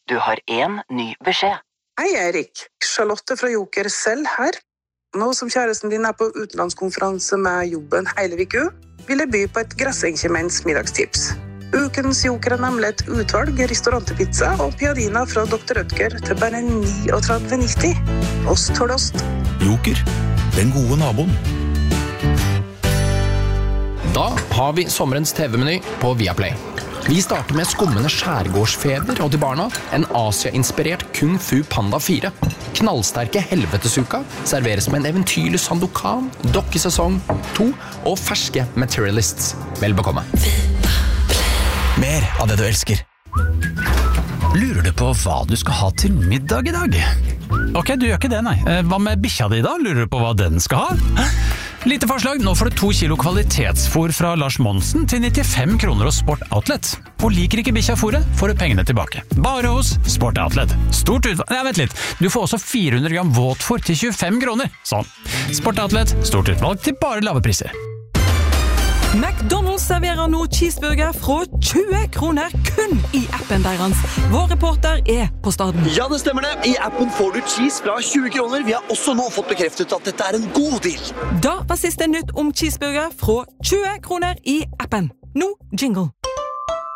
Du har en ny beskjed. Hei, Erik. Charlotte fra Joker selv her. Nå som kjæresten din på utenlandskonferanse med jobben hele uka, vil jeg by på et Grassenkjemens middagstips. Ukens Joker nemlig et utvalg restaurantpizza og piadina fra Dr. Rødger til bare 39,90. Ost for ost. Joker, den gode naboen. Da har vi sommerens TV-meny på Viaplay. Vi starter med skummende skjærgårdsfeber og til barna en Asia-inspirert Kung Fu Panda 4. Knallsterke helvetesuka serveres med en eventyrlig Sandokan, dokkesesong 2 og ferske Materialists. Vel bekomme. Mer av det du elsker. Lurer du på hva du skal ha til middag i dag? Ok, du gjør ikke det, nei. Hva med bikkja di da? Lurer du på hva den skal ha? Lite forslag, nå får du 2 kilo kvalitetsfôr fra Lars Monsen til 95 kroner hos Sport Outlet. Og liker ikke bikkja-fôret, får du pengene tilbake. Bare hos Sport Outlet. Stort utvalg... Nei, vent litt. Du får også 400 gram våtfôr til 25 kroner. Sånn. Sport Outlet, stort utvalg til bare lave priser. McDonald's serverer nå cheeseburger fra 20 kroner kun i appen deres. Vår reporter på staden. Ja, det stemmer det. I appen får du cheese fra 20 kroner. Vi har også nå fått bekreftet at dette en god deal. Da var siste nytt om cheeseburger fra 20 kroner i appen. Nå jingle.